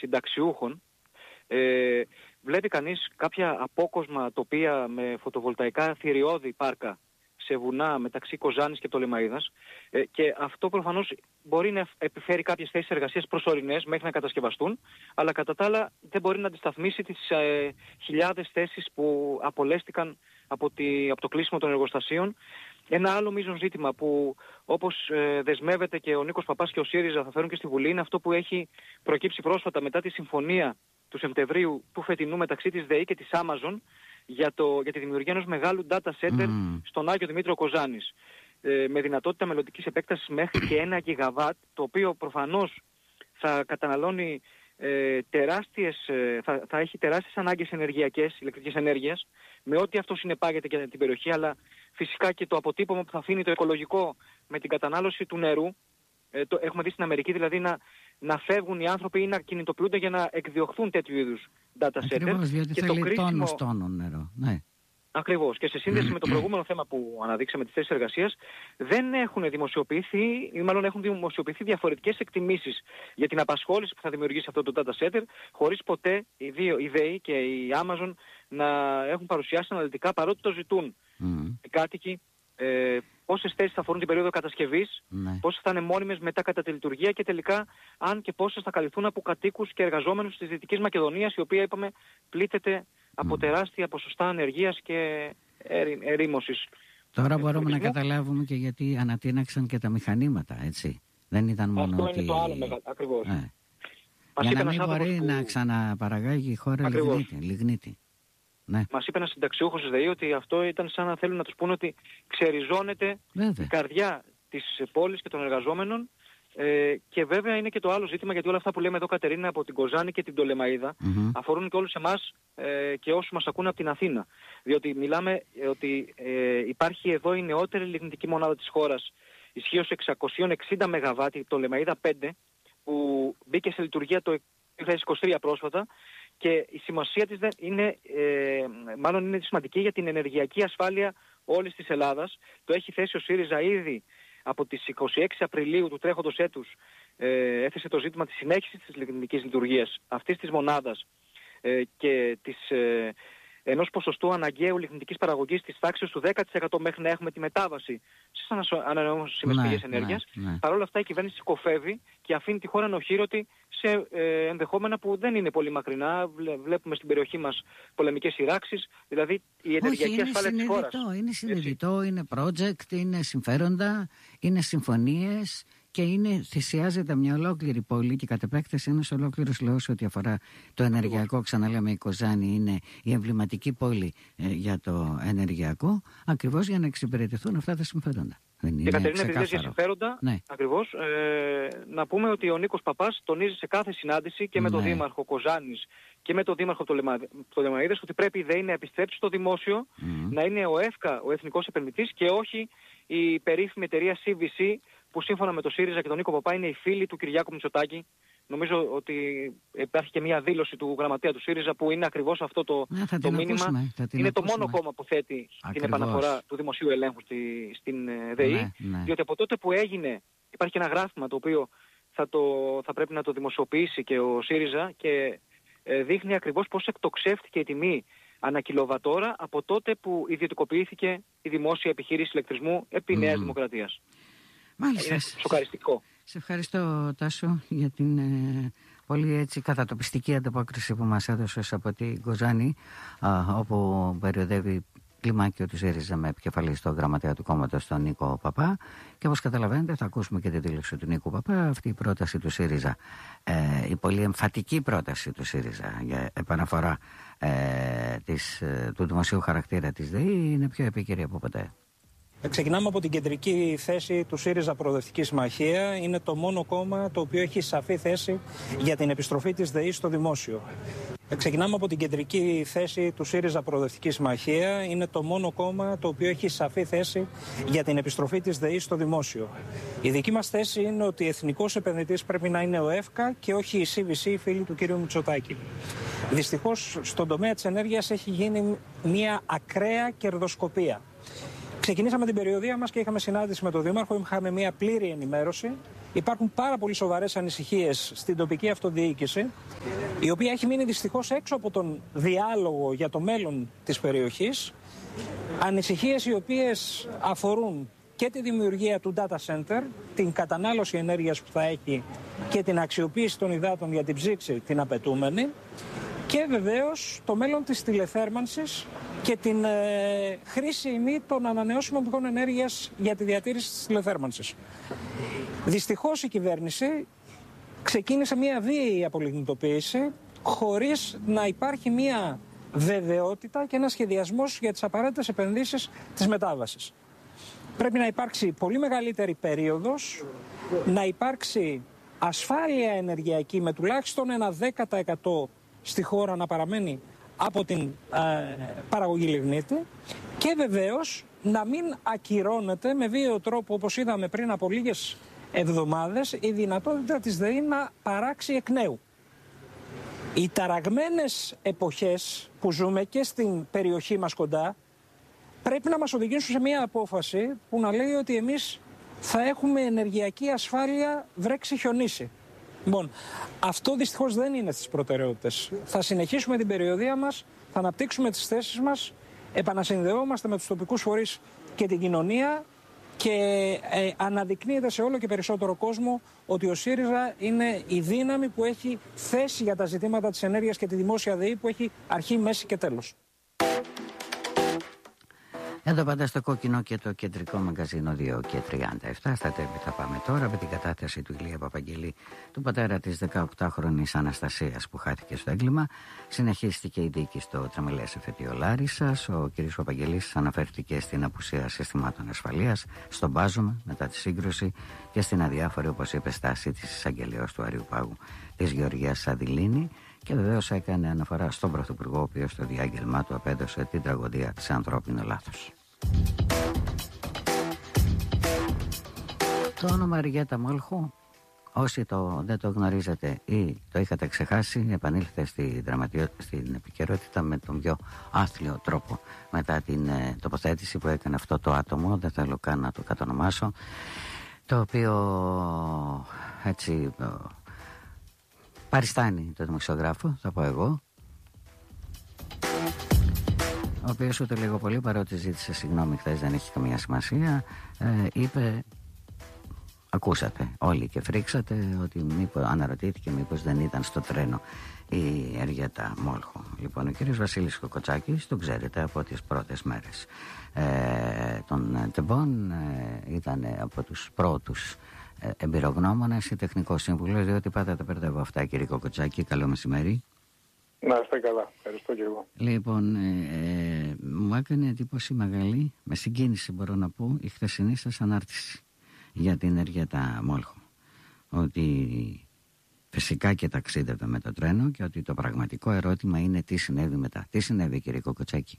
συνταξιούχων, βλέπει κανείς κάποια απόκοσμα τοπία με φωτοβολταϊκά θηριώδη πάρκα σε βουνά μεταξύ Κοζάνης και Πτολεμαΐδας, και αυτό προφανώς μπορεί να επιφέρει κάποιες θέσεις εργασίας προσωρινές μέχρι να κατασκευαστούν, αλλά κατά τα άλλα δεν μπορεί να αντισταθμίσει τις χιλιάδες θέσεις που απολέστηκαν από το κλείσιμο των εργοστασίων. Ένα άλλο μείζον ζήτημα που, όπως δεσμεύεται και ο Νίκος Παπάς και ο ΣΥΡΙΖΑ θα φέρουν και στη Βουλή, είναι αυτό που έχει προκύψει πρόσφατα μετά τη συμφωνία του Σεπτεμβρίου του φετινού μεταξύ της ΔΕΗ και της Amazon για τη δημιουργία ενός μεγάλου data center στον Άγιο Δημήτριο Κοζάνης, με δυνατότητα μελλοντικής επέκτασης μέχρι και 1 γιγαβάτ, το οποίο προφανώς θα καταναλώνει θα έχει τεράστιες ανάγκες ενεργειακές, ηλεκτρικής ενέργειας, με ό,τι αυτό συνεπάγεται για την περιοχή, αλλά φυσικά και το αποτύπωμα που θα αφήνει το οικολογικό με την κατανάλωση του νερού. Έχουμε δει στην Αμερική δηλαδή να φεύγουν οι άνθρωποι ή να κινητοποιούνται για να εκδιωχθούν τέτοιου είδους data center. Ακριβώς, διότι θέλει τόνους νερό. Ναι. Ακριβώς. Και σε σύνδεση με το προηγούμενο θέμα που αναδείξαμε, τις θέσεις εργασίας, δεν έχουν δημοσιοποιηθεί, ή μάλλον έχουν δημοσιοποιηθεί διαφορετικές εκτιμήσεις για την απασχόληση που θα δημιουργήσει αυτό το data center, χωρίς ποτέ η ΔΕΗ και η Amazon να έχουν παρουσιάσει αναλυτικά, παρότι το ζητούν οι κάτοικοι, πόσες θέσεις θα αφορούν την περίοδο κατασκευής, πόσες θα είναι μόνιμες μετά κατά τη λειτουργία και τελικά αν και πόσες θα καλυφθούν από κατοίκους και εργαζόμενους της Δυτικής Μακεδονίας, η οποία, είπαμε, πλήττεται από τεράστια ποσοστά ανεργίας και ερήμωσης. Τώρα μπορούμε να καταλάβουμε και γιατί ανατείναξαν και τα μηχανήματα, έτσι. Δεν ήταν μόνο αυτό ότι... είναι το άλλο μεγάλο, ακριβώς. Για να μην μπορεί να ξαναπαραγάγει η χώρα λιγνίτη. Ναι. Μας είπε ένας συνταξιούχος της ΔΕΗ ότι αυτό ήταν σαν να θέλουν να τους πούνε ότι ξεριζώνεται η καρδιά της πόλης και των εργαζόμενων. Και βέβαια είναι και το άλλο ζήτημα, γιατί όλα αυτά που λέμε εδώ, Κατερίνα, από την Κοζάνη και την Πτολεμαΐδα αφορούν και όλους εμάς και όσους μας ακούνε από την Αθήνα. Διότι μιλάμε ότι υπάρχει εδώ η νεότερη λιγνητική μονάδα της χώρας, ισχύως 660 ΜΒ, η Πτολεμαΐδα 5, που μπήκε σε λειτουργία το 2023 πρόσφατα, και η σημασία της είναι σημαντική για την ενεργειακή ασφάλεια όλης της Ελλάδας. Το έχει θέσει ο ΣΥΡΙΖΑ ήδη από τις 26 Απριλίου του τρέχοντος έτους, έθεσε το ζήτημα της συνέχισης της λιγνητικής λειτουργίας αυτής της μονάδας και ενός ποσοστού αναγκαίου λιγνητικής παραγωγής της τάξης του 10% μέχρι να έχουμε τη μετάβαση στις ανανεώσιμες πηγές ενέργειας. Παρ' όλα αυτά η κυβέρνηση κοφεύει και αφήνει τη χώρα νοχήρωτη σε ενδεχόμενα που δεν είναι πολύ μακρινά. Βλέπουμε στην περιοχή μας πολεμικές σειράξεις, δηλαδή η ενεργειακή ασφάλεια της χώρας. Είναι συνειδητό, είναι project, είναι συμφέροντα, είναι συμφωνίες και θυσιάζεται μια ολόκληρη πόλη και κατ' επέκταση ένας ολόκληρος λαός ό,τι αφορά το ενεργειακό. Ξαναλέμε, η Κοζάνη είναι η εμβληματική πόλη για το ενεργειακό, ακριβώς για να εξυπηρετηθούν αυτά τα συμφέροντα. Και Κατερίνα, επειδή για συμφέροντα, ακριβώς, να πούμε ότι ο Νίκος Παπάς τονίζει σε κάθε συνάντηση και με τον Δήμαρχο Κοζάνης και με τον Δήμαρχο Πτολεμαΐδας ότι πρέπει η ΔΕΗ να επιστρέψει στο δημόσιο, να είναι ο ΕΦΚΑ ο εθνικός επενδυτής και όχι η περίφημη εταιρεία CVC, που σύμφωνα με τον ΣΥΡΙΖΑ και τον Νίκο Παπά είναι οι φίλοι του Κυριάκου Μητσοτάκη. Νομίζω ότι υπάρχει και μια δήλωση του γραμματέα του ΣΥΡΙΖΑ που είναι ακριβώς αυτό το μήνυμα. Είναι το μόνο κόμμα που θέτει την επαναφορά του δημοσίου ελέγχου στην ΔΕΗ. Διότι από τότε που έγινε, υπάρχει ένα γράφημα το οποίο θα πρέπει να το δημοσιοποιήσει και ο ΣΥΡΙΖΑ και δείχνει ακριβώς πώς εκτοξεύτηκε η τιμή ανά κιλοβατόρα από τότε που ιδιωτικοποιήθηκε η δημόσια επιχείρηση ηλεκτρισμού επί Νέας Δημοκρατίας. Μάλιστα. Είναι σοκαριστικό. Σε ευχαριστώ, Τάσο, για την πολύ έτσι κατατοπιστική ανταπόκριση που μας έδωσες από την Κοζάνη, όπου περιοδεύει κλιμάκιο του ΣΥΡΙΖΑ με επικεφαλή στο γραμματέα του κόμματος, τον Νίκο Παπά. Και όπως καταλαβαίνετε, θα ακούσουμε και τη δήλωση του Νίκου Παπά. Αυτή η πρόταση του ΣΥΡΙΖΑ, η πολύ εμφατική πρόταση του ΣΥΡΙΖΑ για επαναφορά του δημοσίου χαρακτήρα της ΔΕΗ, είναι πιο επίκαιρη από ποτέ. Ξεκινάμε από την κεντρική θέση του ΣΥΡΙΖΑ Προοδευτική Συμμαχία. Είναι το μόνο κόμμα το οποίο έχει σαφή θέση για την επιστροφή της ΔΕΗ στο δημόσιο. Ξεκινάμε από την κεντρική θέση του ΣΥΡΙΖΑ Προοδευτική Συμμαχία. Είναι το μόνο κόμμα το οποίο έχει σαφή θέση για την επιστροφή της ΔΕΗ στο δημόσιο. Η δική μας θέση είναι ότι εθνικός επενδυτής πρέπει να είναι ο ΕΦΚΑ και όχι η CVC, η φίλη του κ. Μητσοτάκη. Δυστυχώς, στον τομέα της ενέργειας έχει γίνει μια ακραία κερδοσκοπία. Ξεκινήσαμε την περιοδεία μας και είχαμε συνάντηση με τον Δήμαρχο, είχαμε μια πλήρη ενημέρωση υπάρχουν πάρα πολύ σοβαρές ανησυχίες στην τοπική αυτοδιοίκηση, η οποία έχει μείνει δυστυχώς έξω από τον διάλογο για το μέλλον της περιοχής. Ανησυχίες οι οποίες αφορούν και τη δημιουργία του data center, την κατανάλωση ενέργειας που θα έχει και την αξιοποίηση των υδάτων για την ψήξη την απαιτούμενη, και βεβαίως το μέλλον της τηλεθέρμανσης και την χρήση ή μη των ανανεώσιμων πηγών ενέργειας για τη διατήρηση της τηλεθέρμανσης. Δυστυχώς η κυβέρνηση ξεκίνησε μια βίαιη απολιγνητοποίηση χωρίς να υπάρχει μια βεβαιότητα και ένα σχεδιασμός για τις απαραίτητες επενδύσεις της μετάβασης. Πρέπει να υπάρξει πολύ μεγαλύτερη περίοδος, να υπάρξει ασφάλεια ενεργειακή με τουλάχιστον ένα 10% στη χώρα να παραμένει από την παραγωγή λιγνίτη, και βεβαίως να μην ακυρώνεται με βίαιο τρόπο, όπως είδαμε πριν από λίγες εβδομάδες, η δυνατότητα της ΔΕΗ να παράξει εκ νέου. Οι ταραγμένες εποχές που ζούμε και στην περιοχή μας κοντά πρέπει να μας οδηγήσουν σε μια απόφαση που να λέει ότι εμείς θα έχουμε ενεργειακή ασφάλεια βρέξει χιονίσει. Λοιπόν, αυτό δυστυχώς δεν είναι στις προτεραιότητες. Θα συνεχίσουμε την περιοδεία μας, θα αναπτύξουμε τις θέσεις μας, επανασυνδεόμαστε με τους τοπικούς φορείς και την κοινωνία, και αναδεικνύεται σε όλο και περισσότερο κόσμο ότι ο ΣΥΡΙΖΑ είναι η δύναμη που έχει θέση για τα ζητήματα της ενέργειας και τη δημόσια ΔΕΗ που έχει αρχή, μέση και τέλος. Εδώ πάντα στο κόκκινο και το κεντρικό μαγκαζίνο 2:37. Στα τέμπη θα πάμε τώρα με την κατάθεση του Ηλία Παπαγγελή, του πατέρα της 18χρονης Αναστασίας που χάθηκε στο έγκλημα. Συνεχίστηκε η δίκη στο Τραμελές Εφετείο Λάρισσας. Ο κ. Παπαγγελής αναφέρθηκε στην απουσία συστημάτων ασφαλείας, στον μπάζωμα μετά τη σύγκρουση και στην αδιάφορη, όπως είπε, στάση της εισαγγελέως του Αριού Πάγου, της Γεωργίας Σαντιλίνη. Και βεβαίως έκανε αναφορά στον Πρωθυπουργό, ο οποίος στο διάγγελμά του απέδωσε την τραγωδία σε ανθρώπινο λάθος. Το όνομα Αριέτα Μόλχου, όσοι δεν το γνωρίζετε ή το είχατε ξεχάσει, επανήλθε στην επικαιρότητα με τον πιο άθλιο τρόπο μετά την τοποθέτηση που έκανε αυτό το άτομο, δεν θέλω καν να το κατονομάσω, το οποίο έτσι παριστάνει το δημοσιογράφο, θα πω εγώ, ο οποίος ούτε λίγο πολύ, παρότι ζήτησε συγγνώμη χθες, δεν έχει καμία σημασία, είπε, ακούσατε όλοι και φρίξατε, ότι αναρωτήθηκε μήπως δεν ήταν στο τρένο η Αριέτα Μόλχου. Λοιπόν, ο κύριος Βασίλης Κοκοτσάκης, τον ξέρετε από τις πρώτες μέρες των τεμπών, ήταν από τους πρώτους εμπειρογνώμονες ή τεχνικό σύμβουλο, διότι πάντα τα μπερδεύω αυτά, κύριε Κοκοτσάκη. Καλό μεσημέρι. Να είστε καλά. Ευχαριστώ και εγώ. Λοιπόν, μου έκανε εντύπωση μεγάλη, με συγκίνηση μπορώ να πω, η χθεσινή σας ανάρτηση για την Αριέτα Μόλχου. Ότι φυσικά και ταξίδευε με το τρένο και ότι το πραγματικό ερώτημα είναι τι συνέβη μετά. Τι συνέβη, κύριε Κοκοτσάκη?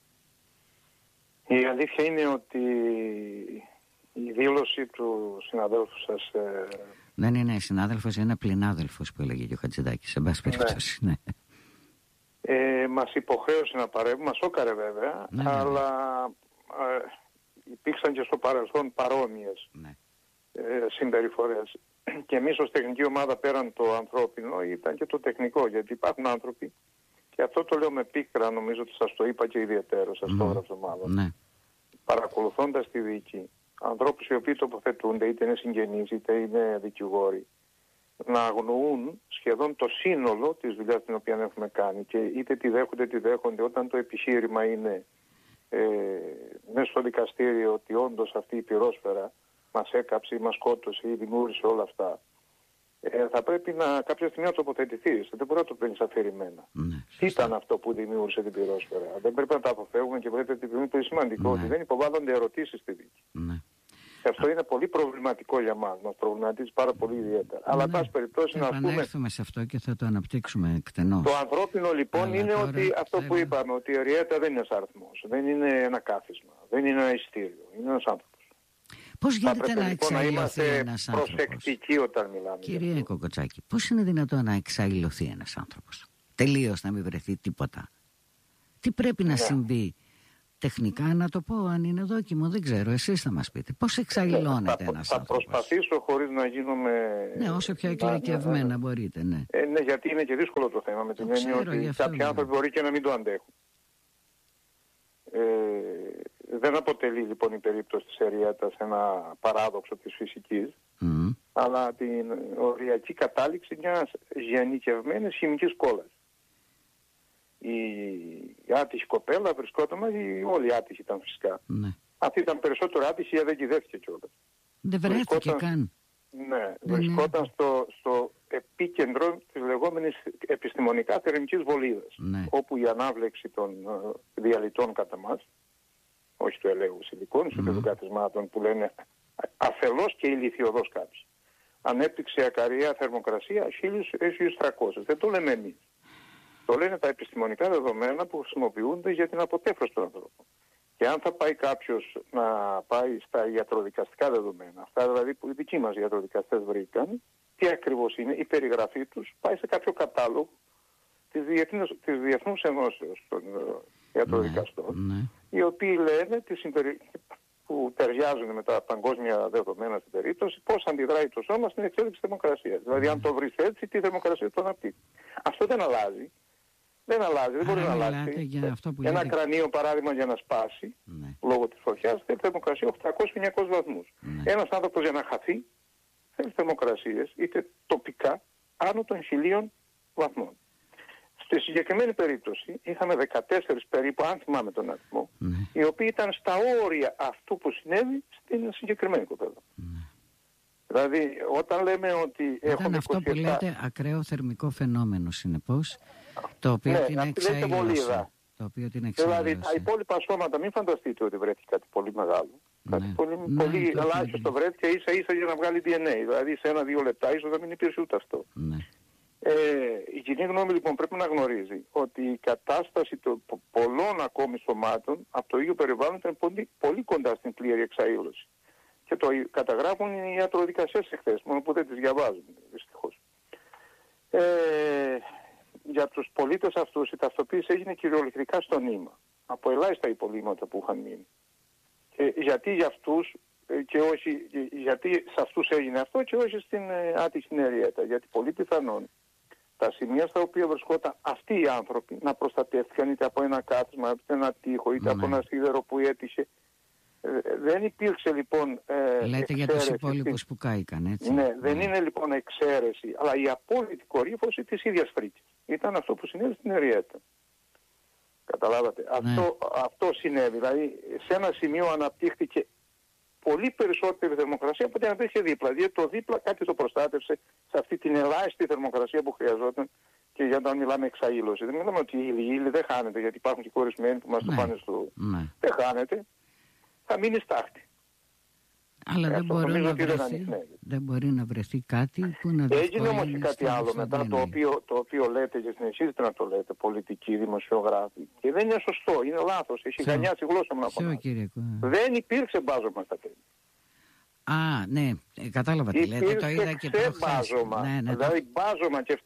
Η αλήθεια είναι ότι η δήλωση του συναδέλφου σας... Δεν είναι συνάδελφος, είναι πληνάδελφος που έλεγε και ο Χατζηδάκης, σε πάση περιπτώσει. Ναι. Μας υποχρέωσε να παρεύουμε, μας σώκαρε βέβαια, ναι, αλλά υπήρξαν και στο παρελθόν παρόμοιες συμπεριφορές. Και εμείς ως τεχνική ομάδα, πέραν το ανθρώπινο, ήταν και το τεχνικό, γιατί υπάρχουν άνθρωποι, και αυτό το λέω με πίκρα, νομίζω ότι σας το είπα και ιδιαίτερο, σας το έγραψα μάλλον, παρακολουθώντας τη δίκη, ανθρώπους οι οποίοι τοποθετούνται, είτε είναι συγγενείς είτε είναι δικηγόροι, να αγνοούν σχεδόν το σύνολο της δουλειάς την οποία έχουμε κάνει, και είτε τη δέχονται όταν το επιχείρημα είναι μέσα στο δικαστήριο ότι όντως αυτή η πυρόσφαιρα μας έκαψε ή μας σκότωσε ή δημιούργησε όλα αυτά. Θα πρέπει κάποια στιγμή να τοποθετηθείς. Δεν μπορεί να το παίρνεις αφηρημένα. Τι ήταν αυτό που δημιούργησε την πυρόσφαιρα? Δεν πρέπει να τα αποφεύγουμε και πρέπει να είναι πολύ σημαντικό ότι δεν υποβάλλονται ερωτήσεις στη δίκη. Και αυτό είναι πολύ προβληματικό για μας. Μας προβληματίζει πάρα πολύ ιδιαίτερα. Αλλά, εν πάση περιπτώσει, να επανέλθουμε σε αυτό και θα το αναπτύξουμε εκτενώς. Το ανθρώπινο λοιπόν είναι ότι αυτό που είπαμε, ότι η Αριέτα δεν είναι ένας αριθμός, δεν είναι ένα κάθισμα, δεν είναι ένα ειστήριο, είναι ένας άνθρωπος. Πώς γίνεται να εξαϊλωθεί είμαστε ένας άνθρωπος? Προσεκτικοί όταν μιλάμε. Κύριε Κοκοτσάκη, πώς είναι δυνατόν να εξαϊλωθεί ένας άνθρωπος? Τελείως να μην βρεθεί τίποτα. Τι πρέπει να συμβεί τεχνικά να το πω, αν είναι δόκιμο, δεν ξέρω, εσείς θα μας πείτε. Πώς εξαϊλώνεται ένας άνθρωπος? Θα προσπαθήσω χωρίς να γίνομαι... Ναι, όσο πιο εκλεκευμένα μπορείτε, ναι. Ναι, γιατί είναι και δύσκολο το θέμα, με την έννοια ότι κάποιοι άνθρωποι μπορεί και να μην το αντέχουν. Δεν αποτελεί λοιπόν η περίπτωση της Ερυέτας ένα παράδοξο της φυσικής, αλλά την οριακή κατάληξη μιας γενικευμένης χημικής κόλλας. Η άτυχη κοπέλα βρισκόταν μαζί, όλοι οι άτυχοι ήταν φυσικά. Ναι. Αυτή ήταν περισσότερο άτυχη, γιατί δεν κυδεύτηκε κιόλας. Δεν βρέθηκε καν. Ναι, βρισκόταν στο επίκεντρο της λεγόμενης επιστημονικά θερμικής βολίδας, όπου η ανάβλεξη των διαλυτών κατά μας, όχι του ελαίου σιλικόνης, ούτε των καθισμάτων που λένε αφελώς και ηλιθιωδώς κάποιοι, ανέπτυξε ακαριά θερμοκρασία 1300. Δεν το λέμε εμείς. Το λένε τα επιστημονικά δεδομένα που χρησιμοποιούνται για την αποτέφρωση των ανθρώπων. Και αν θα πάει κάποιος να πάει στα ιατροδικαστικά δεδομένα, αυτά δηλαδή που οι δικοί μας ιατροδικαστές βρήκαν, τι ακριβώς είναι, η περιγραφή τους πάει σε κάποιο κατάλογο της Διεθνούς Ενώσεως των Ιατροδικαστών, οι οποίοι λένε που ταιριάζουν με τα παγκόσμια δεδομένα στην περίπτωση, πώς αντιδράει το σώμα στην εξέλιξη της θερμοκρασίας. Δηλαδή αν το βρεις έτσι, τι θερμοκρασία το αναπτύσσει. Αυτό δεν αλλάζει. Δεν μπορεί να αλλάξει. Ένα κρανίο παράδειγμα για να σπάσει, λόγω της φωτιάς, θέλει θερμοκρασία 800-900 βαθμούς. Ένας άνθρωπος για να χαθεί θέλει θερμοκρασίες, είτε τοπικά, άνω των 1000 βαθμών. Στη συγκεκριμένη περίπτωση είχαμε 14 περίπου, αν θυμάμαι τον αριθμό, οι οποίοι ήταν στα όρια αυτού που συνέβη στην συγκεκριμένη κοπέλα. Δηλαδή, όταν λέμε ότι έχουμε αυτό 27... που λέτε ακραίο θερμικό φαινόμενο, συνεπώς, το οποίο την εξαήλωσε. Δηλαδή, τα υπόλοιπα σώματα, μην φανταστείτε ότι βρέθηκε κάτι πολύ μεγάλο. Κάτι πολύ ελάχιστο βρέθηκε ίσα-ίσα για να βγάλει DNA. Δηλαδή, σε 1-2 λεπτά ίσως δεν μην υπήρχε ούτε αυτό. Η κοινή γνώμη λοιπόν πρέπει να γνωρίζει ότι η κατάσταση των πολλών ακόμη σωμάτων από το ίδιο περιβάλλον ήταν πολύ κοντά στην πλήρη εξαήλωση. Και το καταγράφουν οι ιατροδικασίες εχθές, μόνο που δεν τις διαβάζουν, δυστυχώς. Για τους πολίτες αυτούς η ταυτοποίηση έγινε κυριολεκτικά στο νήμα, από ελάχιστα υπολείμματα που είχαν μείνει. Γιατί για αυτούς και όχι, γιατί σε αυτούς έγινε αυτό και όχι στην άτυχη Ερυέτα. Γιατί πολύ πιθανόν τα σημεία στα οποία βρισκόταν αυτοί οι άνθρωποι να προστατεύτηκαν είτε από ένα κάθισμα, είτε ένα τοίχο, είτε από ένα σίδερο που έτυχε. Δεν υπήρξε λοιπόν λέτε για τους υπόλοιπους που κάηκαν, έτσι. Ναι, δεν είναι λοιπόν εξαίρεση, αλλά η απόλυτη κορύφωση της ίδιας φρίκης. Ήταν αυτό που συνέβη στην Ερυέτα. Καταλάβατε. Αυτό συνέβη. Δηλαδή σε ένα σημείο αναπτύχθηκε πολύ περισσότερη θερμοκρασία από ό,τι αναπτύχθηκε δίπλα. Δηλαδή το δίπλα κάτι το προστάτευσε σε αυτή την ελάχιστη θερμοκρασία που χρειαζόταν και για να μιλάμε εξαήλωση. Δεν μιλάμε ότι η ύλη δεν χάνεται, γιατί υπάρχουν και κορισμένοι που μας το πάνε στο... Δεν χάνεται. Θα μείνει στάχτη. Αλλά δεν μπορεί να βρεθεί κάτι που να διευκολύνει. Έγινε όμως κάτι άλλο μετά, το οποίο λέτε και συνεχίζετε να το λέτε, πολιτικοί, δημοσιογράφοι. Και δεν είναι σωστό, είναι λάθος. Έχει γανιάσει η γλώσσα μου να πω. Δεν υπήρξε μπάζωμα στα τέλη. Α, ναι, κατάλαβα τι λέτε, το είδα και προχθές. Δηλαδή μπάζωμα και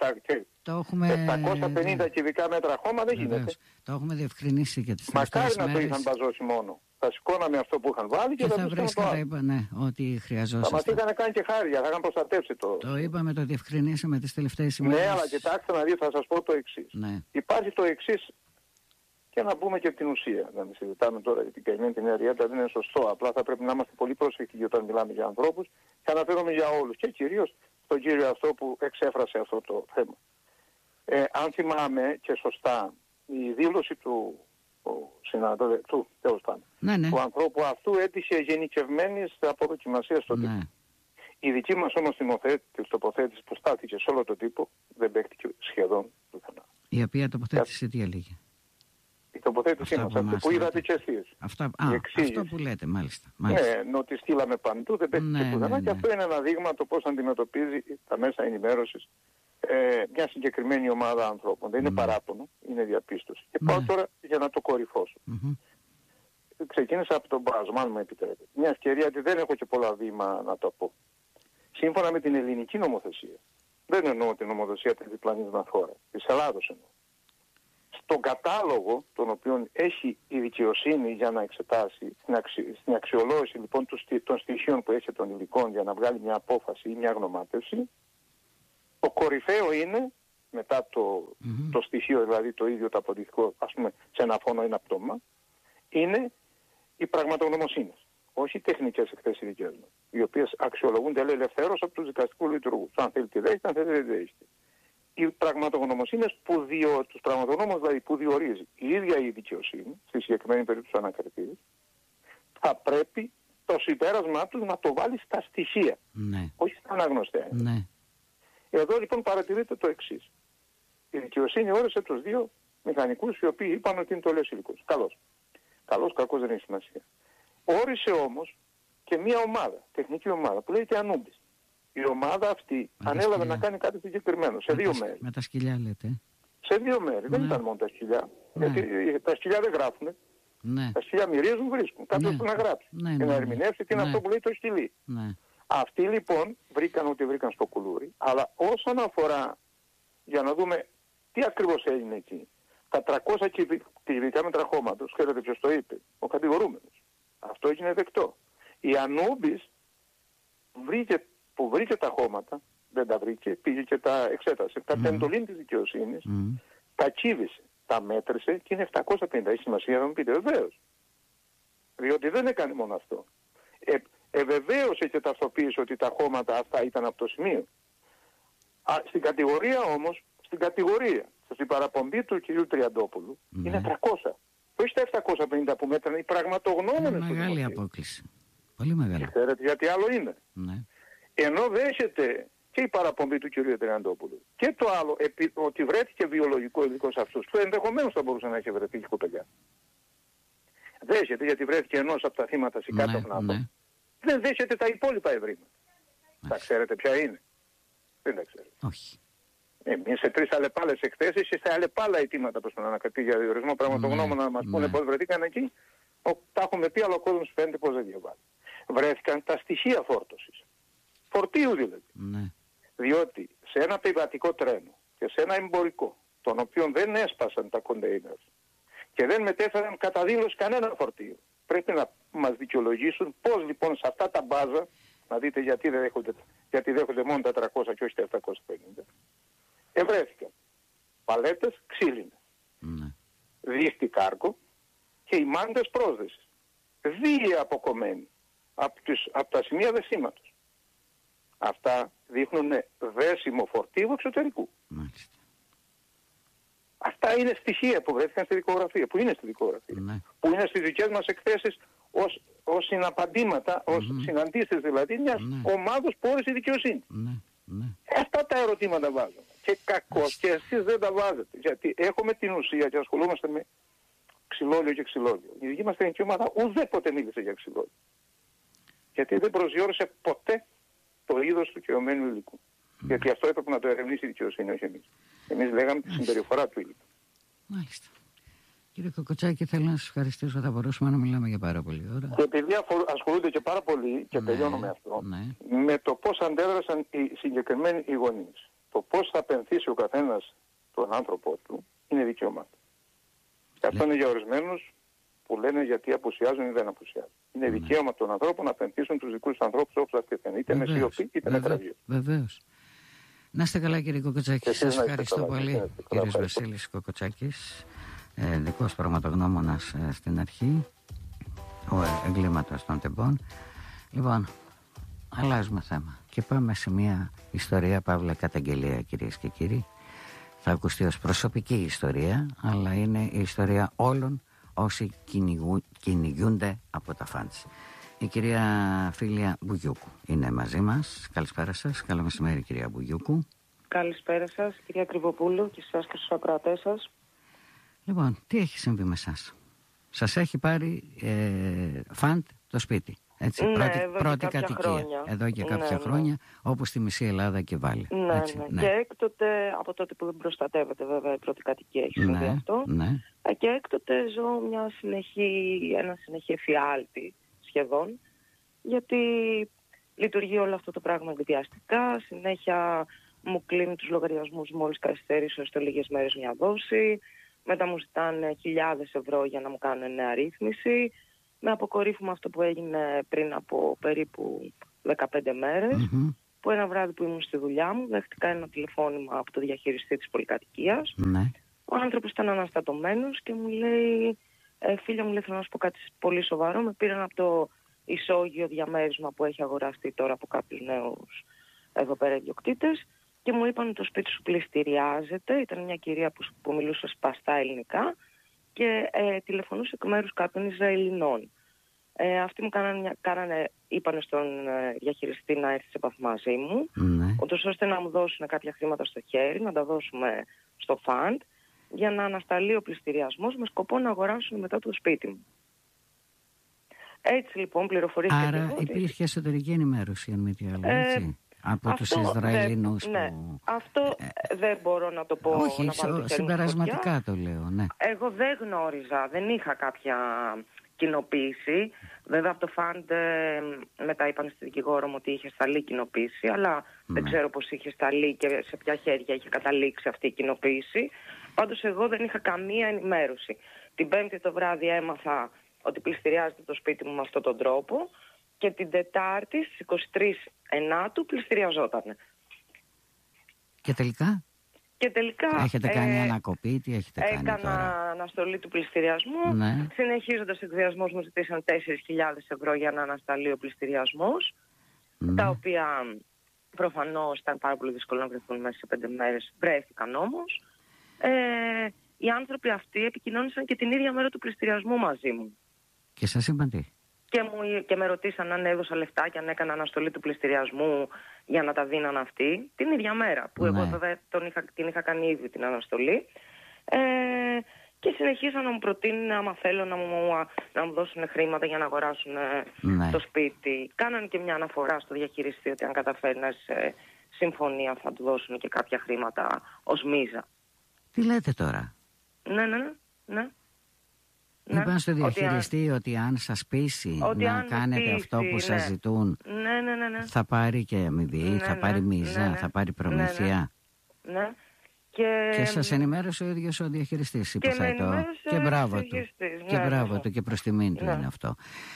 750 κυβικά μέτρα χώμα δεν γίνεται. Το έχουμε διευκρινίσει και τις τελευταίες μέρες. Μακάρι να το είχαν μπαζώσει μόνο. Θα σηκώναμε αυτό που είχαν βάλει και θα βρίσκαμε ότι χρειαζόταν. Θα μας είχαν κάνει και χάρια, θα είχαν προστατεύσει το... Το είπαμε, το διευκρινίσαμε τις τελευταίες ημέρες. Ναι, αλλά κοιτάξτε να δείτε, θα σας πω το εξής. Υπάρχει το εξής, και να πούμε και την ουσία. Να μην συζητάμε τώρα για την καημένη την Ερυέτα, δεν είναι σωστό. Απλά θα πρέπει να είμαστε πολύ προσεκτικοί όταν μιλάμε για ανθρώπους και αναφέρομαι για όλους. Και κυρίως στον κύριο αυτό που εξέφρασε αυτό το θέμα. Αν θυμάμαι και σωστά, η δήλωση του τέλος πάντων, του ανθρώπου αυτού έτυχε γενικευμένης αποδοκιμασίας στον τύπο. Η δική μας όμως τοποθέτηση που στάθηκε σε όλο τον τύπο δεν παίχτηκε σχεδόν πουθενά. Η οποία τοποθέτηση τι έλεγε? Η τοποθέτησή μας, αυτή που είδατε και εσείς. Αυτό που λέτε, μάλιστα. Ναι, ότι στείλαμε παντού, δεν παίχτηκε πουθενά και αυτό είναι ένα δείγμα το πώς αντιμετωπίζει τα μέσα ενημέρωσης μια συγκεκριμένη ομάδα ανθρώπων. Δεν είναι παράπονο, είναι διαπίστωση. Και πάω τώρα για να το κορυφώσω. Ξεκίνησα από τον μπάζωμα, αν μου επιτρέπετε. Μια ευκαιρία ότι δεν έχω και πολλά βήμα να το πω. Σύμφωνα με την ελληνική νομοθεσία, δεν εννοώ την νομοθεσία της διπλανής μας χώρας, της Ελλάδος εννοώ. τον κατάλογο τον οποίο έχει η δικαιοσύνη για να εξετάσει, στην αξιολόγηση λοιπόν των στοιχείων που έχει των υλικών για να βγάλει μια απόφαση ή μια γνωμάτευση, το κορυφαίο είναι, μετά το στοιχείο δηλαδή το ίδιο το αποδεικτικό, ας πούμε σε ένα φόνο ή ένα πτώμα, είναι οι πραγματογνωμοσύνες. Όχι οι τεχνικές εκθέσεις δικαίωσμα, οι οποίες αξιολογούνται ελευθέρως από τους δικαστικούς λειτουργούς. Αν θέλει τη δέχεται, αν θέλει δεν δέχεται. Οι πραγματογνωμοσύνες τους πραγματογνώμους δηλαδή που διορίζει η ίδια η δικαιοσύνη, στη συγκεκριμένη περίπτωση του ανακριτή, θα πρέπει το συμπέρασμά τους να το βάλει στα στοιχεία, όχι στα αναγνωστέα. Εδώ λοιπόν παρατηρείται το εξής. Η δικαιοσύνη όρισε τους δύο μηχανικούς οι οποίοι είπαν ότι είναι το λες υλικός. Καλός, κακός δεν έχει σημασία. Όρισε όμως και μια ομάδα, τεχνική ομάδα, που λέγεται Ανούμπης. Η ομάδα αυτή ανέλαβε να κάνει κάτι συγκεκριμένο, σε δύο μέρη. Με τα σκυλιά λέτε. Σε δύο μέρη, δεν ήταν μόνο τα σκυλιά. Γιατί τα σκυλιά δεν γράφουν. Τα σκυλιά μυρίζουν, βρίσκουν. Κάποιος που να γράψει. Και να ερμηνεύσει τι είναι αυτό που λέει το σκυλί. Αυτοί λοιπόν βρήκαν ό,τι βρήκαν στο κουλούρι, αλλά όσον αφορά, για να δούμε τι ακριβώς έγινε εκεί, τα 300 κυβικά μέτρα χώματος, ξέρετε ποιος το είπε, ο κατηγορούμενος. Αυτό έγινε δεκτό. Η Ανούμπης που βρήκε τα χώματα, δεν τα βρήκε, πήγε και τα εξέτασε. Τα τεντολήν της δικαιοσύνης, τα κύβησε, τα μέτρησε και είναι 750. Έχει σημασία να μου πείτε, βεβαίως. Διότι δεν έκανε μόνο αυτό. Βεβαίως και ταυτοποίησε ότι τα χώματα αυτά ήταν από το σημείο. Στην κατηγορία όμως, στην παραπομπή του κυρίου Τριαντόπουλου, είναι 300. Όχι τα 750 που μέτρανε οι πραγματογνώμενες. Μεγάλη απόκληση. Πολύ μεγάλη. Ξέρετε γιατί άλλο είναι. Ενώ δέχεται και η παραπομπή του κυρίου Τριαντόπουλου και το άλλο, ότι βρέθηκε βιολογικό υλικό σε αυτούς, που ενδεχομένως θα μπορούσε να έχει βρεθεί και κοπελιά. Δέχεται γιατί βρέθηκε ενός από τα θύματα συγκάτω Δεν δέχεται τα υπόλοιπα ευρήματα. Τα ξέρετε ποια είναι? Δεν τα ξέρετε. Όχι. Εμείς σε 3 αλλεπάλες εκθέσεις και σε αλλεπάλα αιτήματα προς τον ανακριτή για διορισμό πραγματογνώμων να μας πούνε πώς βρεθήκαν εκεί, τα έχουμε πει, αλλά ο κόσμος φαίνεται πως δεν διαβάζει. Βρέθηκαν τα στοιχεία φόρτωσης. Φορτίου δηλαδή. Διότι σε ένα επιβατικό τρένο και σε ένα εμπορικό, τον οποίο δεν έσπασαν τα κοντέινερ και δεν μετέφεραν κατά δήλωση κανένα φορτίο, πρέπει να μας δικαιολογήσουν πώς λοιπόν σε αυτά τα μπάζα, να δείτε γιατί δέχονται μόνο τα 300 και όχι τα 750, ευρέθηκαν παλέτες ξύλινες, δίχτυ κάρκο και οι μάντες πρόσδεσης, βίαια αποκομμένοι από τα σημεία δεσίματος. Αυτά δείχνουν δέσιμο φορτίου εξωτερικού. Αυτά είναι στοιχεία που βρέθηκαν στη δικογραφία, που είναι στη δικογραφία, που είναι στις δικές μας εκθέσεις ως συναπαντήματα, ως συναντήσεις δηλαδή μιας ομάδος που όρισε η δικαιοσύνη. Αυτά τα ερωτήματα βάζουμε. Και κακώς και εσείς δεν τα βάζετε. Γιατί έχουμε την ουσία και ασχολούμαστε με ξυλόλιο και ξυλόλιο. Η δική μας τεχνική ομάδα ουδέποτε μίλησε για ξυλόλιο. Γιατί δεν προσδιορίσε ποτέ το είδος του καιωμένου υλικού. Γιατί αυτό έπρεπε να το ερευνήσει η δικαιοσύνη, όχι εμείς. Εμείς λέγαμε τη συμπεριφορά του υλικού. Μάλιστα. Κύριε Κοκοτσάκη, θέλω να σας ευχαριστήσω. Θα μπορούσαμε να μιλάμε για πάρα πολλή ώρα. Και επειδή ασχολούνται και πάρα πολύ, και τελειώνω με αυτό, με το πώς αντέδρασαν οι συγκεκριμένοι οι γονείς. Το πώς θα πενθήσει ο καθένας τον άνθρωπό του είναι δικαίωμά του. Και αυτό είναι για ορισμένους που λένε γιατί απουσιάζουν ή δεν απουσιάζουν. Είναι δικαίωμα των ανθρώπων να πενθήσουν τους δικούς τους ανθρώπους όπως αυτοί θέλουν. Είτε με σιωπή είτε με τραγία. Βεβαίως. Να είστε καλά κύριε Κοκοτσάκη. Σας ευχαριστώ πολύ. Κύριος Βασίλης Κοκοτσάκης, δικός πραγματογνώμονας στην αρχή εγκλήματος των τεμπών. Λοιπόν, αλλάζουμε θέμα και πάμε σε μια ιστορία, παύλα καταγγελία, κυρίες και κύριοι. Θα ακουστεί ως προσωπική ιστορία, αλλά είναι η ιστορία όλων όσοι κυνηγούνται από τα φαντς. Η κυρία Φίλια Μπουγιούκου είναι μαζί μας. Καλησπέρα σας. Καλό μεσημέρι κυρία Μπουγιούκου. Καλησπέρα σας κυρία Κρυβοπούλου και σας και στους ακροατές σας. Λοιπόν, τι έχει συμβεί με εσάς? Σας έχει πάρει φαντ το σπίτι, έτσι, πρώτη κατοικία. Χρόνια. Εδώ και κάποια χρόνια, όπως στη μισή Ελλάδα και Βάλε. Και έκτοτε, από τότε που δεν προστατεύεται βέβαια η πρώτη κατοικία έχει συμβεί αυτό, και έκτοτε ζω ένα συνεχή εφιάλτη σχεδόν, γιατί λειτουργεί όλο αυτό το πράγμα εκδιαστικά, συνέχεια μου κλείνει τους λογαριασμούς μόλις καθυστέρησε ώστε λίγες μέρες μια δόση, Μετά μου ζητάνε χιλιάδες ευρώ για να μου κάνουν νέα ρύθμιση. Με αποκορύφωμα αυτό που έγινε πριν από περίπου 15 μέρες, που ένα βράδυ που ήμουν στη δουλειά μου δέχτηκα ένα τηλεφώνημα από το διαχειριστή της πολυκατοικίας. Ο άνθρωπος ήταν αναστατωμένος και μου λέει, φίλια μου, λέει, θέλω να σου πω κάτι πολύ σοβαρό. Με πήραν από το ισόγειο διαμέρισμα που έχει αγοραστεί τώρα από κάποιους νέους εδώ πέρα ιδιοκτήτες και μου είπαν ότι το σπίτι σου πληστηριάζεται. Ήταν μια κυρία που μιλούσε σπαστά ελληνικά και τηλεφωνούσε εκ μέρους κάποιων Ισραηλινών. Αυτοί μου είπανε στον διαχειριστή να έρθει σε επαφή μαζί μου, ούτως ώστε να μου δώσουν κάποια χρήματα στο χέρι, να τα δώσουμε στο φαντ, για να ανασταλεί ο πληστηριασμός με σκοπό να αγοράσουν μετά το σπίτι μου. Έτσι λοιπόν πληροφορήθηκα. Άρα υπήρχε εσωτερική ενημέρωση, αν μη τι άλλο, έτσι, από τους Ισραηλινούς αυτό δεν μπορώ να το πω. Όχι, συμπερασματικά το λέω, ναι. Εγώ δεν γνώριζα, δεν είχα κάποια κοινοποίηση. Βέβαια από το φαντ μετά είπαν στη δικηγόρο μου ότι είχε σταλεί κοινοποίηση, αλλά δεν ξέρω πώς είχε σταλεί και σε ποια χέρια είχε καταλήξει αυτή η κοινοποίηση. Πάντως εγώ δεν είχα καμία ενημέρωση. Την Πέμπτη το βράδυ έμαθα ότι πληστηριάζεται το σπίτι μου με αυτόν τον τρόπο και την Τετάρτη στις 23 Ενάτου πληστηριαζόταν. Και τελικά? Έχετε κάνει ανακοπή, τι έχετε κάνει τώρα? Έκανα αναστολή του πληστηριασμού. Συνεχίζοντας εκδιασμός μου ζητήσαν 4.000 ευρώ για να ανασταλεί ο πληστηριασμός, τα οποία προφανώς ήταν πάρα πολύ δύσκολο να βρεθούν μέσα σε 5 μέρες. Βρέθηκαν όμως. Οι άνθρωποι αυτοί επικοινώνησαν και την ίδια μέρα του πληστηριασμού μαζί μου. Και σας είπαν τι? Και με ρωτήσαν αν έδωσα λεφτά και αν έκανα αναστολή του πληστηριασμού για να τα δίναν αυτοί την ίδια μέρα που εγώ βέβαια την είχα κάνει ήδη την αναστολή. Και συνεχίσαν να μου προτείνουν άμα θέλω να μου δώσουν χρήματα για να αγοράσουν το σπίτι. Κάνανε και μια αναφορά στο διαχειριστή ότι αν καταφέρει να σε συμφωνία θα του δώσουν και κάποια χρήματα ως μίζα. Τι λέτε τώρα? Ναι. Είπαν στο διαχειριστή ότι αν σας πείσει να κάνετε αυτό που σας ζητούν, θα πάρει και αμοιβή, θα πάρει μίζα, θα πάρει προμήθεια. Ναι. Και σας ενημέρωσε ο ίδιος ο διαχειριστής, υποθέτω. Και μπράβο του. Και μπράβο του και προς τιμήν του είναι αυτό.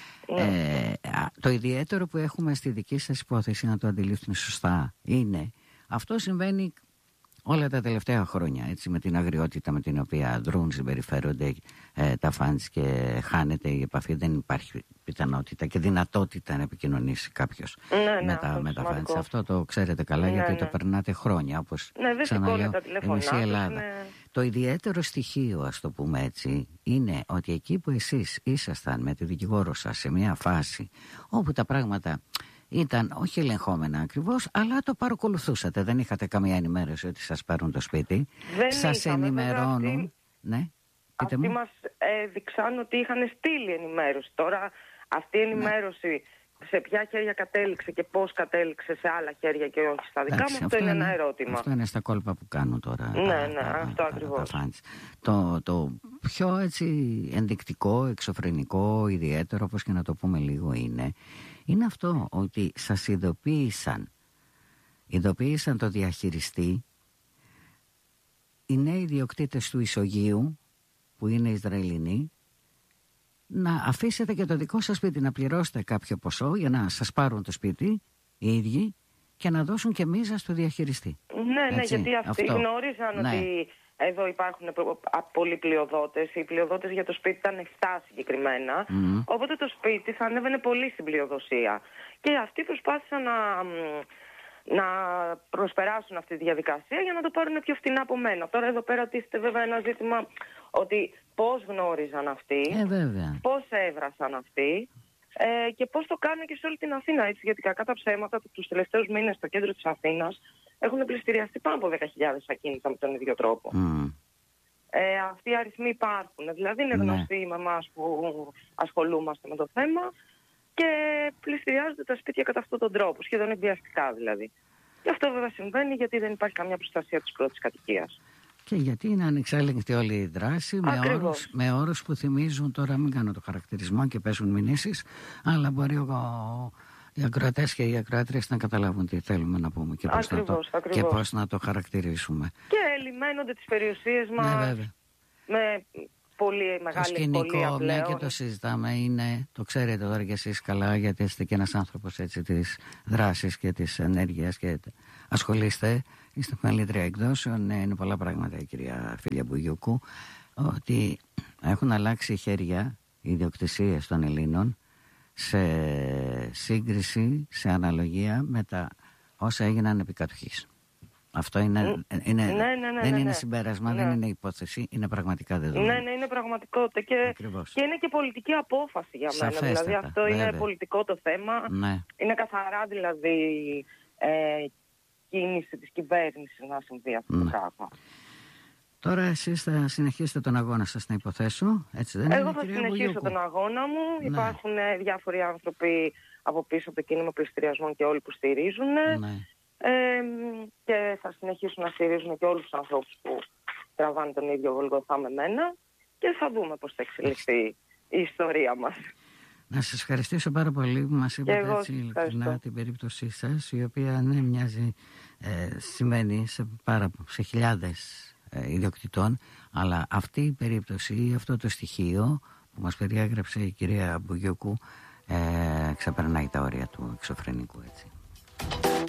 Το ιδιαίτερο που έχουμε στη δική σας υπόθεση, να το αντιλήφθουν σωστά, είναι αυτό συμβαίνει όλα τα τελευταία χρόνια, έτσι, με την αγριότητα με την οποία δρούν, συμπεριφέρονται τα φαντς και χάνεται η επαφή. Δεν υπάρχει πιθανότητα και δυνατότητα να επικοινωνήσει κάποιος με τα φαντς. Αυτό το ξέρετε καλά, γιατί το περνάτε χρόνια, όπως ξαναλέω, η μισή Ελλάδα. Το ιδιαίτερο στοιχείο, ας το πούμε έτσι, είναι ότι εκεί που εσείς ήσασταν με τη δικηγόρο σας σε μια φάση όπου τα πράγματα ήταν όχι ελεγχόμενα ακριβώς, αλλά το παρακολουθούσατε. Δεν είχατε καμία ενημέρωση ότι σας παίρνουν το σπίτι. Σας ενημερώνουν. Αυτοί μας έδειξαν ότι είχαν στείλει ενημέρωση. Τώρα αυτή η ενημέρωση σε ποια χέρια κατέληξε και πώς κατέληξε σε άλλα χέρια και όχι στα δικά μου, αυτό είναι ένα ερώτημα. Αυτό είναι στα κόλπα που κάνουν τώρα. Αυτό ακριβώς. Το πιο έτσι ενδεικτικό, εξωφρενικό, ιδιαίτερο, όπως και να το πούμε λίγο, είναι αυτό ότι σας ειδοποίησαν το διαχειριστή, οι νέοι ιδιοκτήτες του ισογείου που είναι Ισραηλινοί, να αφήσετε και το δικό σας σπίτι, να πληρώσετε κάποιο ποσό για να σας πάρουν το σπίτι οι ίδιοι και να δώσουν και μίζα στο διαχειριστή. Ναι, γιατί αυτοί γνώριζαν ότι εδώ υπάρχουν πολλοί πλειοδότες. Οι πλειοδότες για το σπίτι ήταν 7 συγκεκριμένα. Οπότε το σπίτι θα ανέβαινε πολύ στην πλειοδοσία. Και αυτοί προσπάθησαν να προσπεράσουν αυτή τη διαδικασία για να το πάρουν πιο φτηνά από μένα. Τώρα εδώ πέρα τίθεται βέβαια ένα ζήτημα ότι πώς γνώριζαν αυτοί, πώς έβρασαν αυτοί και πώς το κάνουν και σε όλη την Αθήνα. Έτσι, γιατί κακά τα ψέματα τους τελευταίους μήνες στο κέντρο της Αθήνας έχουν πληστηριαστεί πάνω από 10.000 ακίνητα με τον ίδιο τρόπο. Αυτοί οι αριθμοί υπάρχουν. Δηλαδή είναι γνωστοί με εμάς που ασχολούμαστε με το θέμα και πληστηριάζονται τα σπίτια κατά αυτόν τον τρόπο, σχεδόν εκβιαστικά δηλαδή. Και αυτό βέβαια συμβαίνει γιατί δεν υπάρχει καμιά προστασία της πρώτης κατοικίας. Και γιατί είναι ανεξέλεγκτη όλη η δράση, με όρους που θυμίζουν, τώρα μην κάνω το χαρακτηρισμό και παίζουν μηνύσεις, αλλά μπορεί οι ακροατές και οι ακροάτριες να καταλάβουν τι θέλουμε να πούμε και πώς να το χαρακτηρίσουμε. Και ελιμμένονται τις περιουσίες μας. Ναι, βέβαια. με πολύ μεγάλη ευκολία πλέον. Μια και το συζητάμε είναι, το ξέρετε τώρα κι εσείς καλά, γιατί είστε και ένας άνθρωπος έτσι της δράσης και της ενέργειας και ασχολείστε, είστε μελήτρια εκδόσεων, είναι πολλά πράγματα η κυρία Φίλια Μπουγιουκού, ότι έχουν αλλάξει χέρια οι ιδιοκτησίες των Ελλήνων σε σύγκριση, σε αναλογία με τα όσα έγιναν επί κατοχής. Αυτό είναι, δεν είναι συμπέρασμα, δεν είναι υπόθεση, είναι πραγματικά δεδομένο. Ναι, είναι πραγματικότητα και είναι και πολιτική απόφαση για μένα. Σαφέστατα, δηλαδή αυτό είναι πολιτικό το θέμα, είναι καθαρά δηλαδή κίνηση της κυβέρνησης να συμβεί αυτό το πράγμα. Τώρα εσείς θα συνεχίσετε τον αγώνα σας, να υποθέσω, έτσι δεν είναι? Εγώ θα συνεχίσω τον αγώνα μου. Υπάρχουν διάφοροι άνθρωποι από πίσω από το κίνημα πληστηριασμών και όλοι που στηρίζουν. Και θα συνεχίσουν να στηρίζουν και όλους τους ανθρώπους που τραβάνε τον ίδιο Γολγοθά με μένα και θα δούμε πώς θα εξελιχθεί η ιστορία μας. Να σας ευχαριστήσω πάρα πολύ που μας είπατε έτσι ειλικρινά την περίπτωσή σας, η οποία μοιάζει, σημαίνει σε χιλιάδες ιδιοκτητών, αλλά αυτή η περίπτωση, αυτό το στοιχείο που μας περιέγραψε η κυρία Μπουγιουκού ξεπερνάει τα όρια του εξωφρενικού, έτσι.